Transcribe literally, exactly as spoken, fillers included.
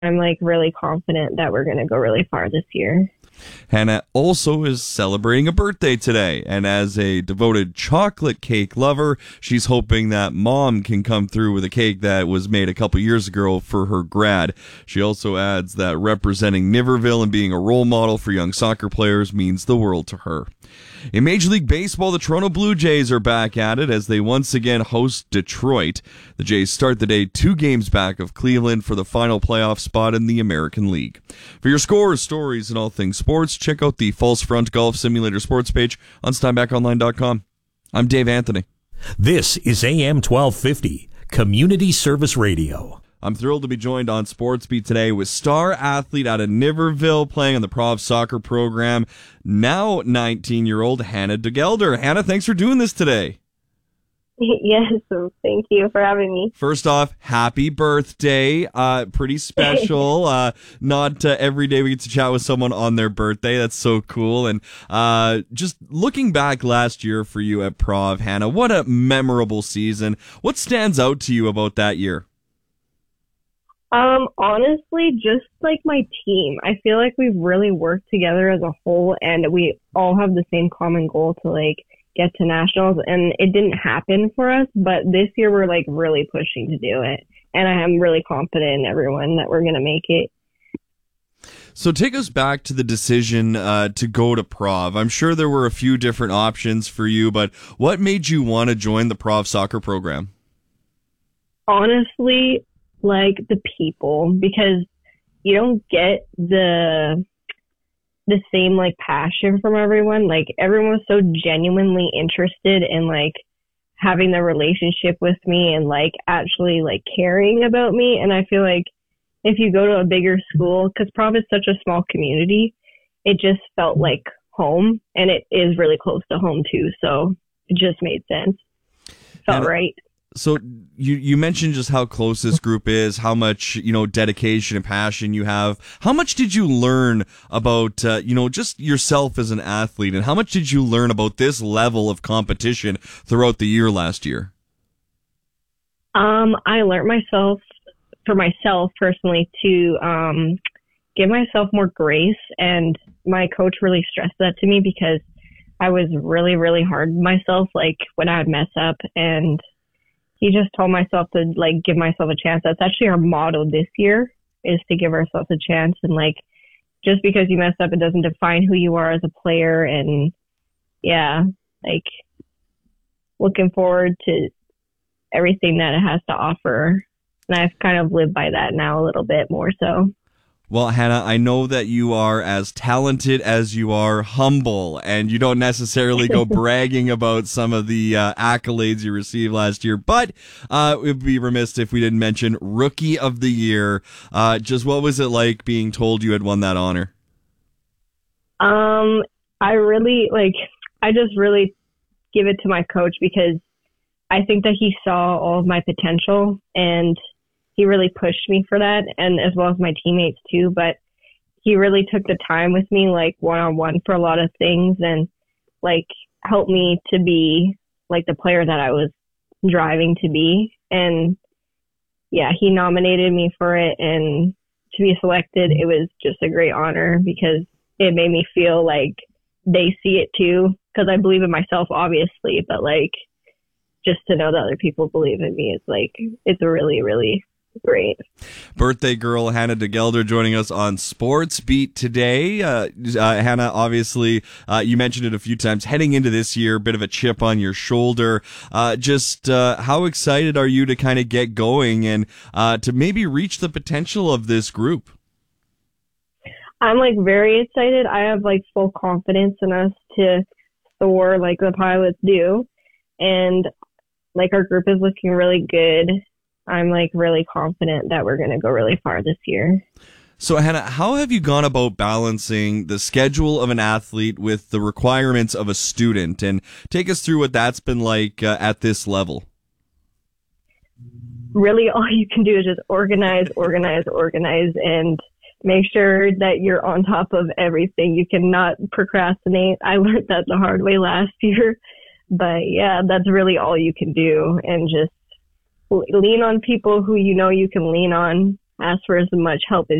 I'm like really confident that we're going to go really far this year. Hannah also is celebrating a birthday today, and as a devoted chocolate cake lover, she's hoping that mom can come through with a cake that was made a couple years ago for her grad. She also adds that representing Niverville and being a role model for young soccer players means the world to her. In Major League Baseball, the Toronto Blue Jays are back at it as they once again host Detroit. The Jays start the day two games back of Cleveland for the final playoff spot in the American League. For your scores, stories, and all things sports, check out the False Front Golf Simulator sports page on Steinbach Online dot com. I'm Dave Anthony. This is A M twelve fifty, Community Service Radio. I'm thrilled to be joined on Sports Beat today with star athlete out of Niverville playing on the Prov soccer program, now nineteen-year-old Hannah DeGelder. Hannah, thanks for doing this today. Yes, thank you for having me. First off, happy birthday. Uh, pretty special. uh, not uh, every day we get to chat with someone on their birthday. That's so cool. And uh, just looking back last year for you at Prov, Hannah, what a memorable season. What stands out to you about that year? Um, honestly, just like my team, I feel like we've really worked together as a whole, and we all have the same common goal to like get to nationals, and it didn't happen for us, but this year we're like really pushing to do it, and I am really confident in everyone that we're going to make it. So take us back to the decision uh, to go to Prov. I'm sure there were a few different options for you, but what made you want to join the Prov soccer program? Honestly, like the people, because you don't get the the same like passion from everyone. Like everyone was so genuinely interested in like having the relationship with me and like actually like caring about me. And I feel like if you go to a bigger school, because Prov is such a small community, it just felt like home, and it is really close to home too. So it just made sense. Felt and- right. So you you mentioned just how close this group is, how much, you know, dedication and passion you have. How much did you learn about, uh, you know, just yourself as an athlete, and how much did you learn about this level of competition throughout the year last year? Um, I learned myself, for myself personally, to um, give myself more grace, and my coach really stressed that to me because I was really, really hard on myself, like when I would mess up, and he just told myself to like give myself a chance. That's actually our motto this year, is to give ourselves a chance. And like, just because you mess up, it doesn't define who you are as a player. And yeah, like looking forward to everything that it has to offer. And I've kind of lived by that now a little bit more so. Well, Hannah, I know that you are as talented as you are humble, and you don't necessarily go bragging about some of the uh, accolades you received last year, but uh, it would be remiss if we didn't mention Rookie of the Year. Uh, just what was it like being told you had won that honor? Um, I really, like, I just really give it to my coach because I think that he saw all of my potential, and he really pushed me for that, and as well as my teammates too. But he really took the time with me, like one-on-one, for a lot of things, and like helped me to be like the player that I was driving to be. And yeah, he nominated me for it, and to be selected, it was just a great honor because it made me feel like they see it too, because I believe in myself, obviously, but like just to know that other people believe in me is like, it's really, really great. Birthday girl Hannah DeGelder joining us on Sports Beat today. Uh, uh, Hannah, obviously, uh, you mentioned it a few times, heading into this year, a bit of a chip on your shoulder. Uh, just uh, how excited are you to kind of get going and uh, to maybe reach the potential of this group? I'm like very excited. I have like full confidence in us to soar like the pilots do. And like our group is looking really good. I'm like really confident that we're going to go really far this year. So Hannah, how have you gone about balancing the schedule of an athlete with the requirements of a student? And take us through what that's been like uh, at this level. Really, all you can do is just organize, organize, organize, and make sure that you're on top of everything. You cannot procrastinate. I learned that the hard way last year. But yeah, that's really all you can do, and just lean on people who you know you can lean on, ask for as much help as